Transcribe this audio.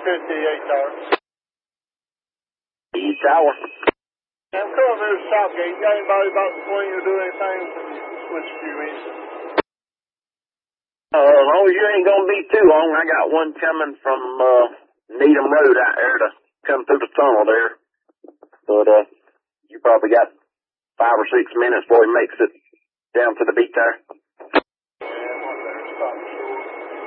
tower. East Tower. I'm coming through the south gate. You got anybody about to swing or do anything? Switch a few minutes. As long as you ain't gonna be too long, I got one coming from Needham Road out there to come through the tunnel there. But you probably got 5 or 6 minutes before he makes it down to the beat there.